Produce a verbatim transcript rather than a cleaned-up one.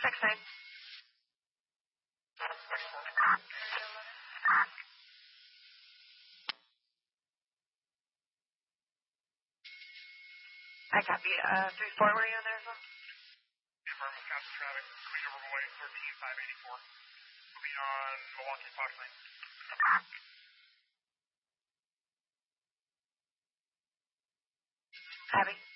Six nine. I copy. Uh, three four, were you on there as well? Affirm, Wisconsin traffic, coming over runway thirteen five eighty-four. Moving on Milwaukee Fox Lane. Copy.